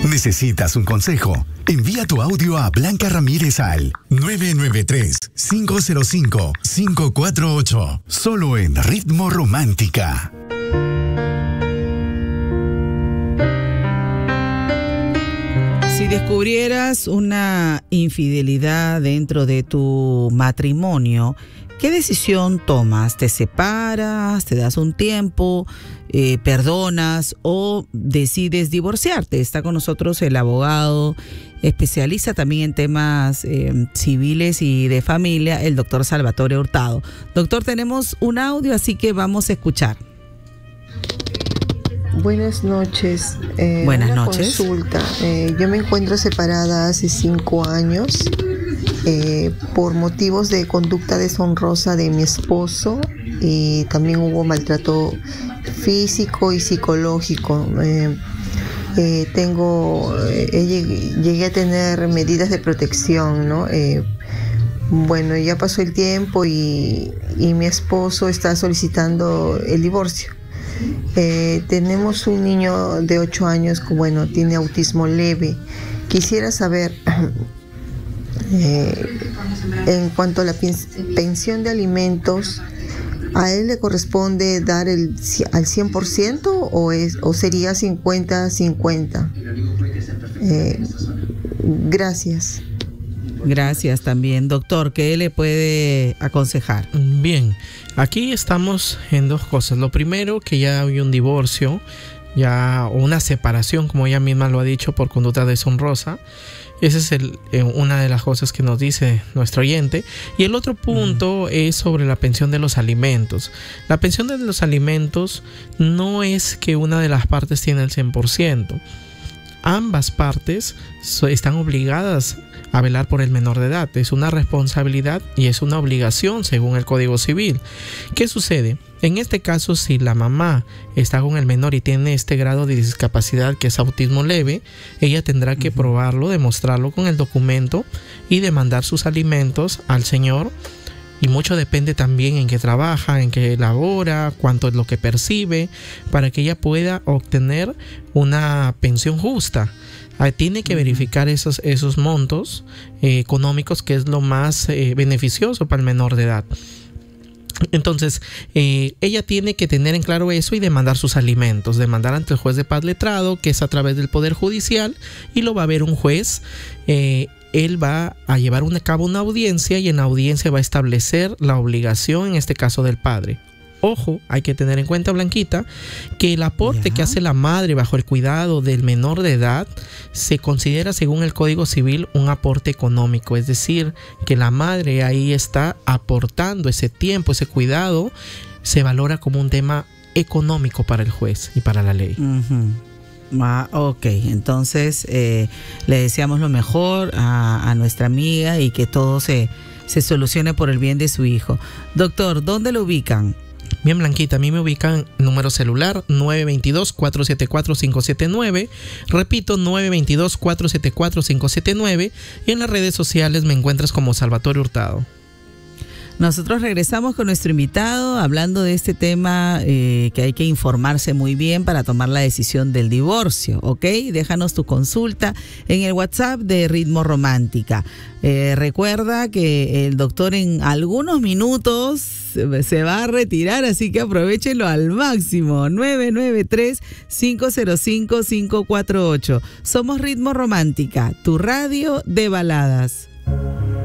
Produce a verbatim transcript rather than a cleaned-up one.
¿Necesitas un consejo? Envía tu audio a Blanca Ramírez al nueve nueve tres, cinco cero cinco, cinco cuatro ocho. Solo en Ritmo Romántica. Si descubrieras una infidelidad dentro de tu matrimonio, ¿qué decisión tomas? ¿Te separas? ¿Te das un tiempo? Eh, ¿Perdonas? ¿O decides divorciarte? Está con nosotros el abogado especialista también en temas eh, civiles y de familia, el doctor Salvatore Hurtado. Doctor, tenemos un audio, así que vamos a escuchar. Buenas noches. Eh, Buenas una noches. Consulta. Eh, yo me encuentro separada hace cinco años eh, por motivos de conducta deshonrosa de mi esposo, y también hubo maltrato físico y psicológico. Eh, eh, tengo, eh, llegué a tener medidas de protección, ¿no? Eh, bueno, ya pasó el tiempo y, y mi esposo está solicitando el divorcio. Eh, tenemos un niño de ocho años que, bueno, tiene autismo leve. Quisiera saber, eh, en cuanto a la pensión de alimentos, ¿a él le corresponde dar el, al cien por ciento o, es, o sería cincuenta cincuenta? Eh, gracias. Gracias también, doctor. ¿Qué le puede aconsejar? Bien, aquí estamos en dos cosas. Lo primero, que ya hay un divorcio, ya o una separación, como ella misma lo ha dicho, por conducta deshonrosa. Esa es el, eh, una de las cosas que nos dice nuestro oyente. Y el otro punto uh-huh. es sobre la pensión de los alimentos. La pensión de los alimentos no es que una de las partes tiene el cien por ciento. Ambas partes so, están obligadas a velar por el menor de edad. Es una responsabilidad y es una obligación según el Código Civil. ¿Qué sucede? En este caso, si la mamá está con el menor y tiene este grado de discapacidad que es autismo leve, ella tendrá que probarlo, demostrarlo con el documento y demandar sus alimentos al señor. Y mucho depende también en qué trabaja, en qué labora, cuánto es lo que percibe, para que ella pueda obtener una pensión justa. Tiene que verificar esos, esos montos eh, económicos, que es lo más eh, beneficioso para el menor de edad. Entonces, eh, ella tiene que tener en claro eso y demandar sus alimentos, demandar ante el juez de paz letrado, que es a través del Poder Judicial, y lo va a ver un juez. Eh, él va a llevar a cabo una audiencia y en la audiencia va a establecer la obligación, en este caso del padre. Ojo, hay que tener en cuenta, Blanquita, que el aporte yeah. que hace la madre bajo el cuidado del menor de edad se considera, según el Código Civil, un aporte económico. Es decir, que la madre ahí está aportando ese tiempo, ese cuidado, se valora como un tema económico para el juez y para la ley. Uh-huh. Ah, ok, entonces eh, le deseamos lo mejor a, a nuestra amiga y que todo se, se solucione por el bien de su hijo. Doctor, ¿dónde lo ubican? Bien, Blanquita, a mí me ubican número celular nueve dos dos, cuatro siete cuatro, cinco siete nueve. Repito, nueve dos dos, cuatro siete cuatro, cinco siete nueve. Y en las redes sociales me encuentras como Salvatore Hurtado. Nosotros regresamos con nuestro invitado hablando de este tema eh, que hay que informarse muy bien para tomar la decisión del divorcio, ¿ok? Déjanos tu consulta en el WhatsApp de Ritmo Romántica. Eh, recuerda que el doctor en algunos minutos se va a retirar, así que aprovechenlo al máximo. nueve nueve tres, cinco cero cinco, cinco cuatro ocho. Somos Ritmo Romántica, tu radio de baladas.